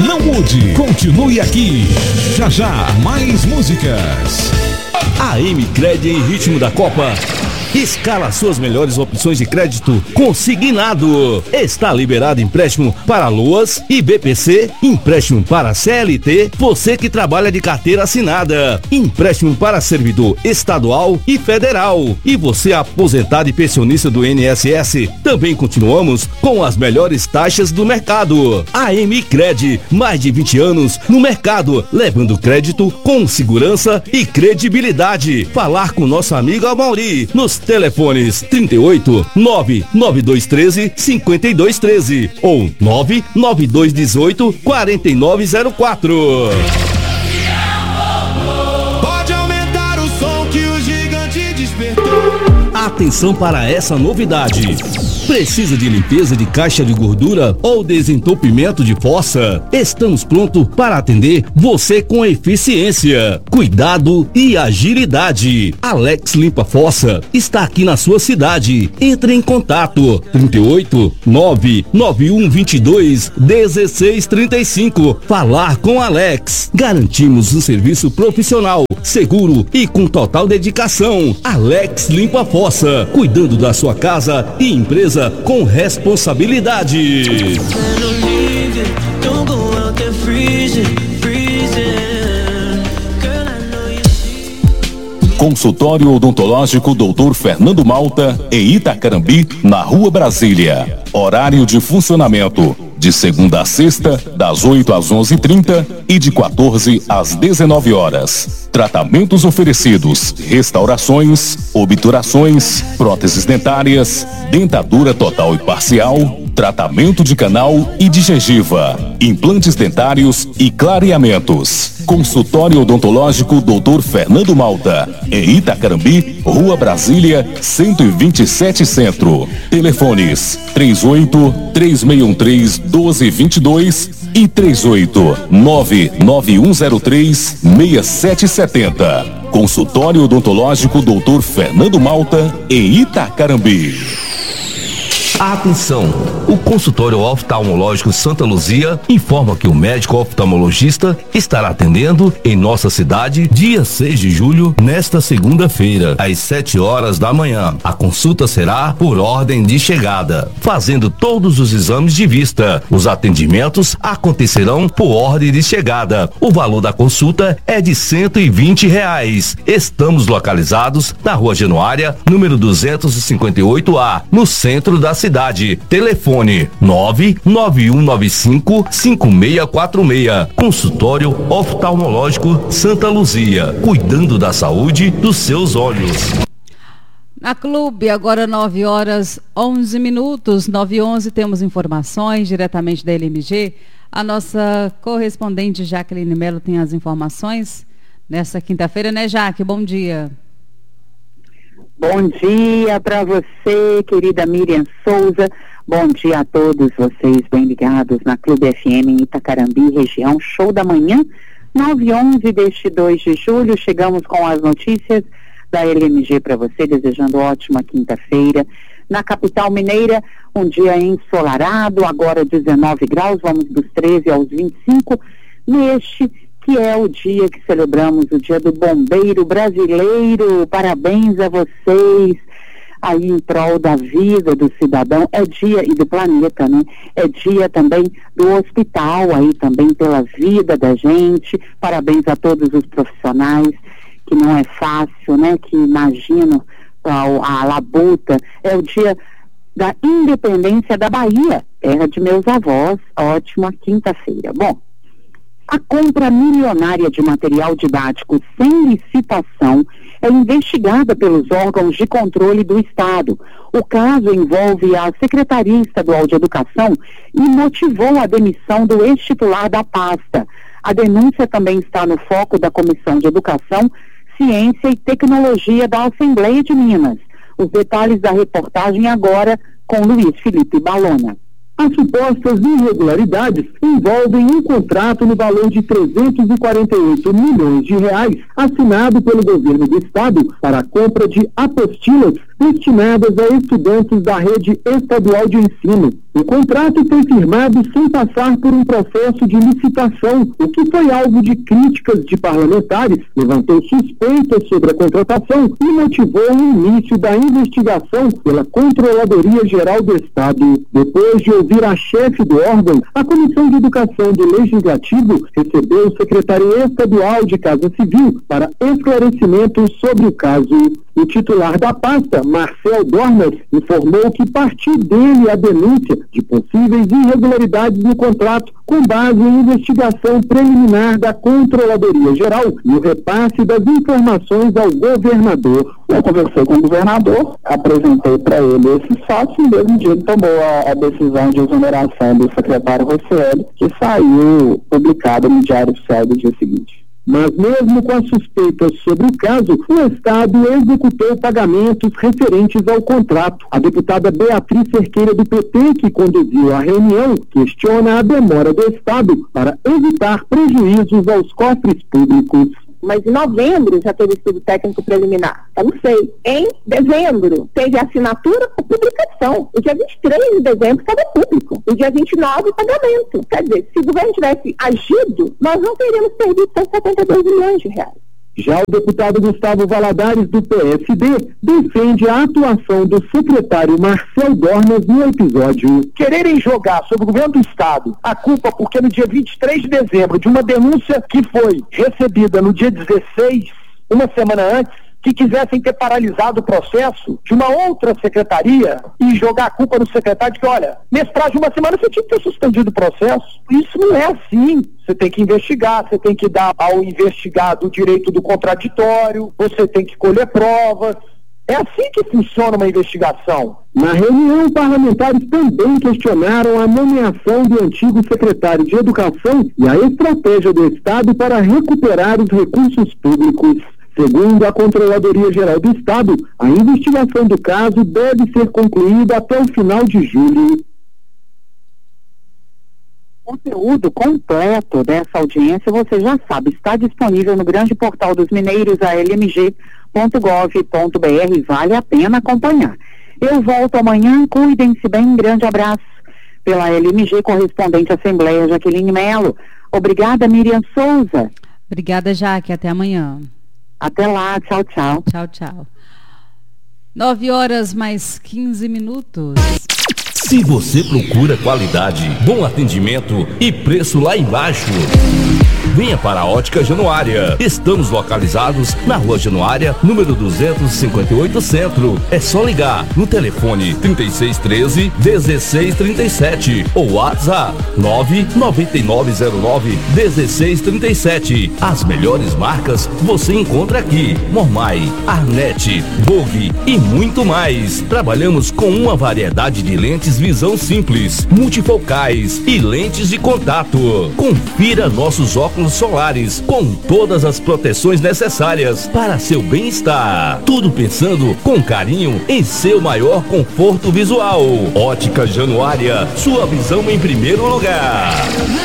Não mude, continue aqui. Já já, mais músicas. AM Cred em ritmo da Copa. Escala suas melhores opções de crédito consignado. Está liberado empréstimo para Loas e BPC, empréstimo para CLT, você que trabalha de carteira assinada, empréstimo para servidor estadual e federal, e você aposentado e pensionista do INSS. Também continuamos com as melhores taxas do mercado. AM Cred, mais de 20 anos no mercado, levando crédito com segurança e credibilidade. Falar com nosso amigo Amauri nos telefones 38 99213 5213 ou 99218 4904. Pode aumentar o som que o gigante despertou. Atenção para essa novidade. Precisa de limpeza de caixa de gordura ou desentupimento de fossa? Estamos prontos para atender você com eficiência, cuidado e agilidade. Alex Limpa Fossa está aqui na sua cidade. Entre em contato 38 991 22 16 35. Falar com Alex. Garantimos um serviço profissional, seguro e com total dedicação. Alex Limpa Fossa, cuidando da sua casa e empresa com responsabilidade. Consultório Odontológico Dr. Fernando Malta, em Itacarambi, na Rua Brasília. Horário de funcionamento: de segunda a sexta, das 8 às 11h30 e de 14 às 19 horas. Tratamentos oferecidos: restaurações, obturações, próteses dentárias, dentadura total e parcial, tratamento de canal e de gengiva, implantes dentários e clareamentos. Consultório Odontológico Dr. Fernando Malta, em Itacarambi, Rua Brasília, 127 Centro. Telefones 38-3613-1222 e 38-99103-6770. Consultório Odontológico Dr. Fernando Malta, em Itacarambi. Atenção! O consultório oftalmológico Santa Luzia informa que o médico oftalmologista estará atendendo em nossa cidade dia 6 de julho, nesta segunda-feira, às 7 horas da manhã. A consulta será por ordem de chegada, fazendo todos os exames de vista. Os atendimentos acontecerão por ordem de chegada. O valor da consulta é de R$120. Estamos localizados na Rua Januária, número 258A, no centro da cidade. Telefone 99195-5646. Consultório Oftalmológico Santa Luzia, cuidando da saúde dos seus olhos. Na Clube, agora 9h11, 9h11, temos informações diretamente da LMG. A nossa correspondente Jaqueline Melo tem as informações nessa quinta-feira, né, Jaque? Bom dia. Bom dia para você, querida Miriam Souza. Bom dia a todos vocês bem ligados na Clube FM em Itacarambi, região. Show da manhã, 9h11 deste 2 de julho. Chegamos com as notícias da LMG para você, desejando ótima quinta-feira. Na capital mineira, um dia ensolarado, agora 19 graus, vamos dos 13 aos 25, neste que é o dia que celebramos, o Dia do Bombeiro Brasileiro. Parabéns a vocês, aí em prol da vida do cidadão, é dia, e do planeta, né? É dia também do hospital, aí também pela vida da gente. Parabéns a todos os profissionais, que não é fácil, né? Que imagino a labuta. É o dia da independência da Bahia, terra de meus avós. Ótima quinta-feira. Bom, a compra milionária de material didático sem licitação é investigada pelos órgãos de controle do Estado. O caso envolve a Secretaria Estadual de Educação e motivou a demissão do ex-titular da pasta. A denúncia também está no foco da Comissão de Educação, Ciência e Tecnologia da Assembleia de Minas. Os detalhes da reportagem agora com Luiz Felipe Balona. As supostas irregularidades envolvem um contrato no valor de 348 milhões de reais assinado pelo governo do estado para a compra de apostilas destinadas a estudantes da rede estadual de ensino. O contrato foi firmado sem passar por um processo de licitação, o que foi alvo de críticas de parlamentares, levantou suspeitas sobre a contratação e motivou o início da investigação pela Controladoria Geral do Estado. Depois de ouvir a chefe do órgão, a Comissão de Educação do Legislativo recebeu o secretário estadual de Casa Civil para esclarecimentos sobre o caso. O titular da pasta, Marcel Dornas, informou que partiu dele a denúncia de possíveis irregularidades no contrato com base em investigação preliminar da Controladoria Geral e o repasse das informações ao governador. Eu conversei com o governador, apresentei para ele esses fatos e no mesmo dia ele tomou a decisão de exoneração do secretário Rocieli, que saiu publicada no Diário Oficial do dia seguinte. Mas mesmo com as suspeitas sobre o caso, o Estado executou pagamentos referentes ao contrato. A deputada Beatriz Cerqueira do PT, que conduziu a reunião, questiona a demora do Estado para evitar prejuízos aos cofres públicos. Mas em novembro já teve estudo técnico preliminar. Eu não sei. Em dezembro teve assinatura por publicação. O dia 23 de dezembro estava público. O dia 29 pagamento. Quer dizer, se o governo tivesse agido, nós não teríamos perdido até 72 milhões de reais. Já o deputado Gustavo Valadares, do PSD, defende a atuação do secretário Marcel Dornas no episódio. Quererem jogar sobre o governo do Estado a culpa porque no dia 23 de dezembro, de uma denúncia que foi recebida no dia 16, uma semana antes, que quisessem ter paralisado o processo de uma outra secretaria e jogar a culpa no secretário de que, olha, nesse prazo de uma semana você tinha que ter suspendido o processo. Isso não é assim. Você tem que investigar, você tem que dar ao investigado o direito do contraditório, você tem que colher provas. É assim que funciona uma investigação. Na reunião, parlamentares também questionaram a nomeação do antigo secretário de Educação e a estratégia do Estado para recuperar os recursos públicos. Segundo a Controladoria Geral do Estado, a investigação do caso deve ser concluída até o final de julho. O conteúdo completo dessa audiência, você já sabe, está disponível no grande portal dos mineiros, almg.gov.br. Vale a pena acompanhar. Eu volto amanhã, cuidem-se bem, grande abraço. Pela LMG, correspondente Assembleia, Jaqueline Melo. Obrigada, Miriam Souza. Obrigada, Jaque. Até amanhã. Até lá, tchau, tchau. Tchau, tchau. 9h mais 15. Se você procura qualidade, bom atendimento e preço lá embaixo, venha para a Ótica Januária. Estamos localizados na Rua Januária, número 258 Centro. É só ligar no telefone 3613-1637 ou WhatsApp 99909-1637. As melhores marcas você encontra aqui: Mormai, Arnett, Vogue e muito mais. Trabalhamos com uma variedade de lentes visão simples, multifocais e lentes de contato. Confira nossos óculos solares com todas as proteções necessárias para seu bem-estar. Tudo pensando com carinho em seu maior conforto visual. Ótica Januária, sua visão em primeiro lugar.